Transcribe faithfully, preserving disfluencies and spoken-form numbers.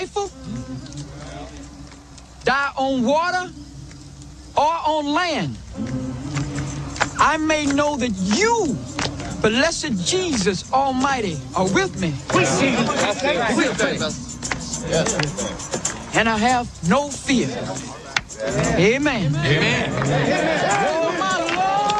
faithful, die on water or on land, I may know that you, blessed Jesus Almighty, are with me. We see you. With me. And I have no fear. Amen. Amen.